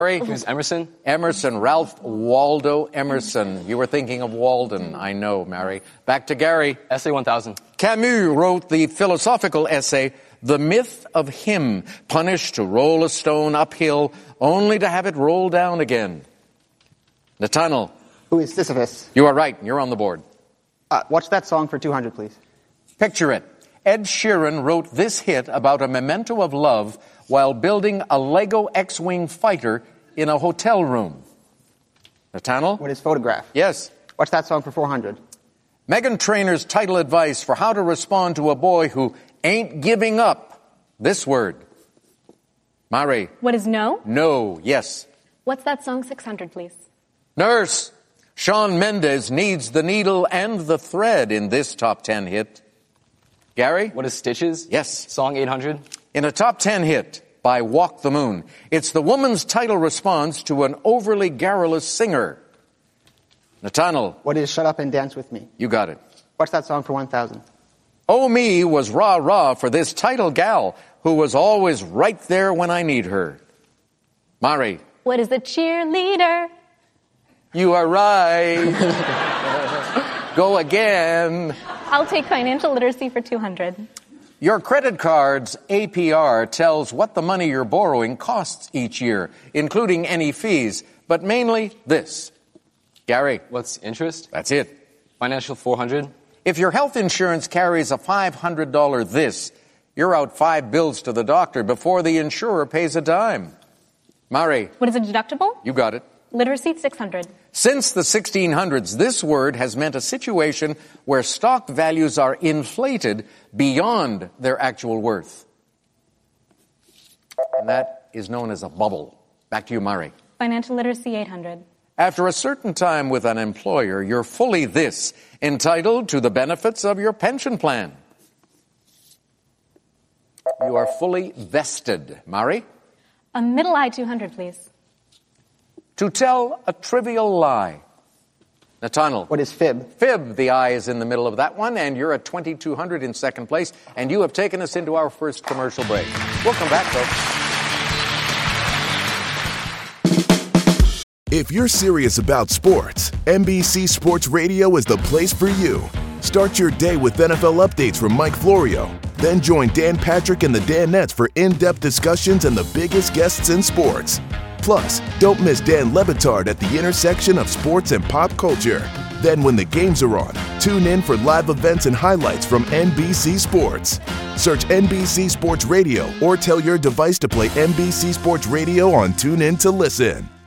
Who's Emerson? Emerson, Ralph Waldo Emerson. You were thinking of Walden, I know, Mary. Back to Gary. Essay 1000. Camus wrote the philosophical essay, The Myth of Him, punished to roll a stone uphill only to have it roll down again. Nathaniel. Who is Sisyphus? You are right. You're on the board. Watch that song for 200, please. Picture it. Ed Sheeran wrote this hit about a memento of love while building a Lego X-Wing fighter in a hotel room. Nathaniel? What is Photograph? Yes. Watch that song for 400. Meghan Trainor's title advice for how to respond to a boy who ain't giving up. This word. Mari. What is no? No. Yes. What's that song 600, please? Nurse. Shawn Mendes needs the needle and the thread in this top 10 hit. Gary? What is Stitches? Yes. Song 800. In a top 10 hit by Walk the Moon, it's the woman's title response to an overly garrulous singer. Nathaniel. What is Shut Up and Dance With Me? You got it. Watch that song for 1,000. Oh Me was rah rah for this title gal who was always right there when I need her. Mari. What is a cheerleader? You are right. Go again. I'll take financial literacy for 200. Your credit card's APR tells what the money you're borrowing costs each year, including any fees, but mainly this. Gary. What's interest? That's it. Financial 400. If your health insurance carries a $500 this, you're out 5 bills to the doctor before the insurer pays a dime. Mari. What is a deductible? You got it. Literacy 600. Since the 1600s, this word has meant a situation where stock values are inflated beyond their actual worth. And that is known as a bubble. Back to you, Mari. Financial literacy 800. After a certain time with an employer, you're fully this, entitled to the benefits of your pension plan. You are fully vested. Mari? A middle eye 200, please. To tell a trivial lie. Nathaniel. What is fib? Fib, the I is in the middle of that one, and you're at 2,200 in second place, and you have taken us into our first commercial break. We'll come back, folks. If you're serious about sports, NBC Sports Radio is the place for you. Start your day with NFL updates from Mike Florio. Then join Dan Patrick and the Danettes for in-depth discussions and the biggest guests in sports. Plus, don't miss Dan Le Batard at the intersection of sports and pop culture. Then when the games are on, tune in for live events and highlights from NBC Sports. Search NBC Sports Radio or tell your device to play NBC Sports Radio on TuneIn to listen.